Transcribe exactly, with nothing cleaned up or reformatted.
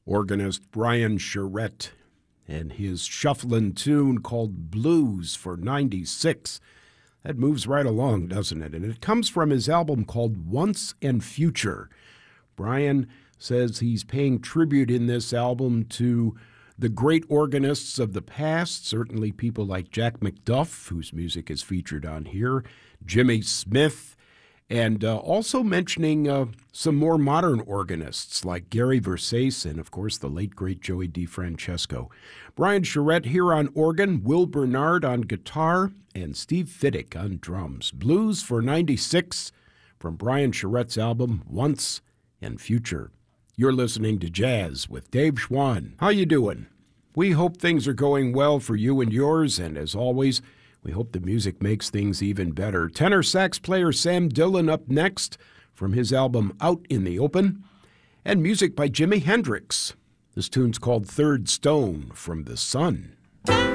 organist Brian Charette and his shufflin' tune called Blues for ninety-six. That moves right along, doesn't it? And it comes from his album called Once and Future. Brian says he's paying tribute in this album to the great organists of the past, certainly people like Jack McDuff, whose music is featured on here, Jimmy Smith, and uh, also mentioning uh, some more modern organists like Gary Versace and, of course, the late, great Joey DeFrancesco. Brian Charette here on organ, Will Bernard on guitar, and Steve Fiddick on drums. Blues for ninety-six from Brian Charette's album Once and Future. You're listening to Jazz with Dave Schwann. How you doing? We hope things are going well for you and yours, and as always, we hope the music makes things even better. Tenor sax player Sam Dillon up next from his album Out in the Open, and music by Jimi Hendrix. This tune's called Third Stone from The Sun.